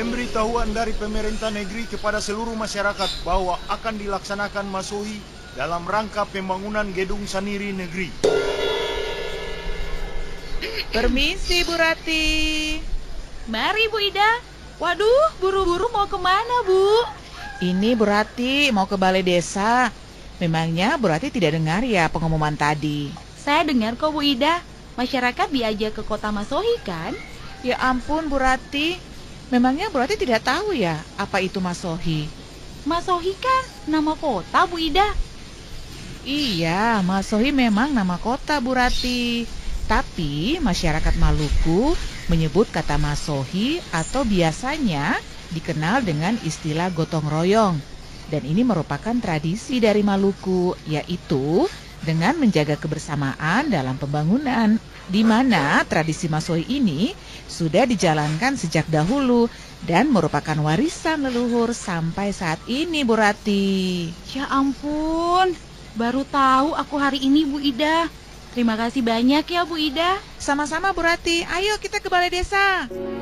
Pemberitahuan dari pemerintah negeri kepada seluruh masyarakat bahwa akan dilaksanakan Masohi dalam rangka pembangunan gedung saniri negeri. Permisi Bu Rati. Mari Bu Ida. Waduh, buru-buru mau kemana Bu? Ini Bu Rati mau ke balai desa. Memangnya Bu Rati tidak dengar ya pengumuman tadi? Saya dengar kok Bu Ida. Masyarakat diajak ke kota Masohi kan? Ya ampun Bu Rati. Memangnya Bu Rati tidak tahu ya apa itu Masohi? Masohi kan nama kota Bu Ida. Iya, Masohi memang nama kota Bu Rati. Tapi masyarakat Maluku menyebut kata Masohi atau biasanya dikenal dengan istilah gotong royong. Dan ini merupakan tradisi dari Maluku, yaitu dengan menjaga kebersamaan dalam pembangunan, di mana tradisi Masohi ini sudah dijalankan sejak dahulu dan merupakan warisan leluhur sampai saat ini Bu Rati. Ya ampun, baru tahu aku hari ini Bu Ida. Terima kasih banyak ya Bu Ida. Sama-sama Bu Rati, ayo kita ke balai desa.